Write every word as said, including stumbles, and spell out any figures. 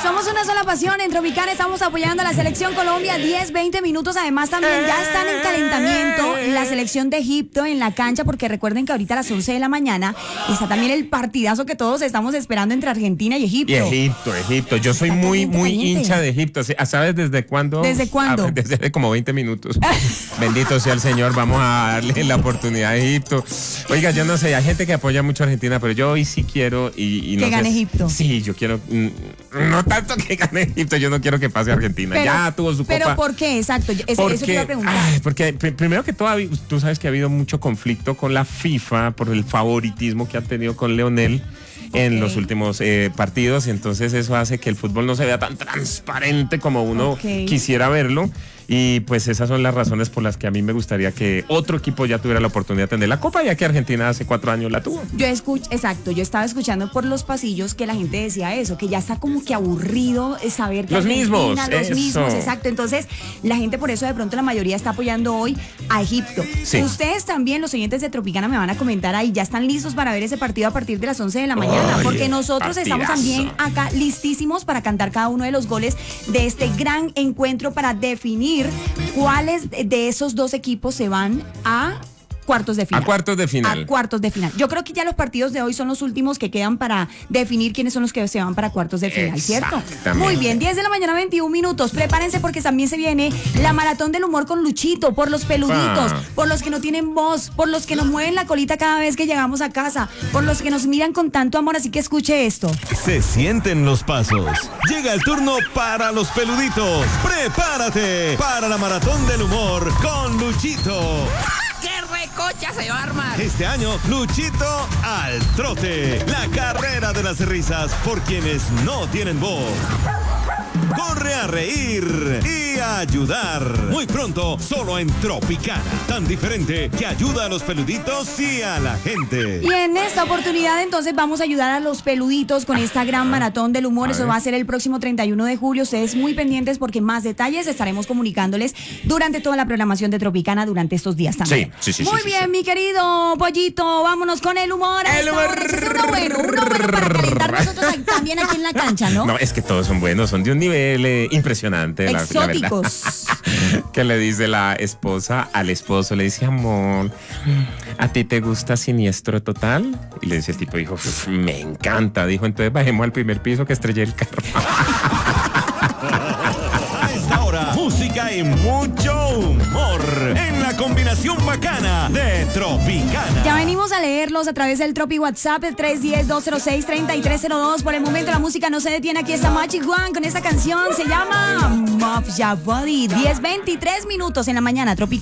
Somos una sola pasión. En Tropicana estamos apoyando a la selección Colombia. diez, veinte minutos. Además, también ya están en calentamiento la selección de Egipto en la cancha, porque recuerden que ahorita a las once de la mañana está también el partidazo que todos estamos esperando entre Argentina y Egipto. Y Egipto, Egipto. Yo soy Está muy, caliente, muy caliente. hincha de Egipto. ¿Sabes desde cuándo? ¿Desde cuándo? Ah, desde hace como veinte minutos. Bendito sea el Señor. Vamos a darle la oportunidad a Egipto. Oiga, yo no sé, hay gente que apoya mucho a Argentina, pero yo hoy sí quiero y, y no que gane sé, Egipto. Sí, yo quiero, mm, no tanto que gane Egipto, yo no quiero que pase Argentina. Pero, ya tuvo su pero copa. ¿por qué? Exacto. Eso, Porque, eso te iba a preguntar. ay, porque pr- primero que todo, habi- tú sabes que ha habido mucho conflicto con la FIFA por el favoritismo que ha tenido con Leonel en Ok. los últimos eh, partidos, y entonces eso hace que el fútbol no se vea tan transparente como uno Ok. quisiera verlo. Y pues esas son las razones por las que a mí me gustaría que otro equipo ya tuviera la oportunidad de tener la copa, ya que Argentina hace cuatro años la tuvo. Yo escucho, exacto, yo estaba escuchando por los pasillos que la gente decía eso, que ya está como que aburrido saber que Los Argentina, mismos, los eso. mismos, exacto. Entonces, la gente por eso de pronto la mayoría está apoyando hoy a Egipto. Sí. Ustedes también, los oyentes de Tropicana, me van a comentar ahí, ya están listos para ver ese partido a partir de las once de la mañana, Oye, porque nosotros estamos partidazo. también acá listísimos para cantar cada uno de los goles de este gran encuentro para definir cuáles de esos dos equipos se van a cuartos de final. A cuartos de final. A cuartos de final. Yo creo que ya los partidos de hoy son los últimos que quedan para definir quiénes son los que se van para cuartos de final, ¿cierto? Exactamente. Muy bien, diez de la mañana, veintiún minutos. Prepárense porque también se viene la maratón del humor con Luchito, por los peluditos, Ah. por los que no tienen voz, por los que nos mueven la colita cada vez que llegamos a casa, por los que nos miran con tanto amor, así que escuche esto. Se sienten los pasos. Llega el turno para los peluditos. Prepárate para la maratón del humor con Luchito. ¡Qué recocha se va a armar! Este año, Luchito al trote. La carrera de las risas por quienes no tienen voz. Corre a reír y a ayudar. Muy pronto, solo en Tropicana. Tan diferente que ayuda a los peluditos y a la gente. Y en esta oportunidad entonces vamos a ayudar a los peluditos con esta gran maratón del humor. A Eso ver. va a ser el próximo treinta y uno de julio. Ustedes muy pendientes porque más detalles estaremos comunicándoles durante toda la programación de Tropicana durante estos días también. Sí, sí, sí, Muy sí, sí, bien, sí. mi querido Pollito. Vámonos con el humor. a El esta humor. hora. Ese es uno bueno, uno bueno para calentar nosotros aquí- también aquí en la cancha, ¿no? No, es que todos son buenos, son de un nivel eh, impresionante. la- la verdad. Exóticos. Que le dice la esposa al esposo, le dice, amor, ¿a ti te gusta Siniestro Total? Y le dice el tipo, dijo, "Uf, me encanta". Dijo, entonces bajemos al primer piso que estrellé el carro. A esta hora, música y mucho humor en la combinación bacana de Tropicana. Ya venimos a leerlos a través del Tropi WhatsApp, el tres uno cero, dos cero seis, tres tres cero dos. Por el momento la música no se detiene. Aquí está Magic Juan con esta canción. Se llama Mafia Body. diez veintitrés minutos en la mañana, Tropi.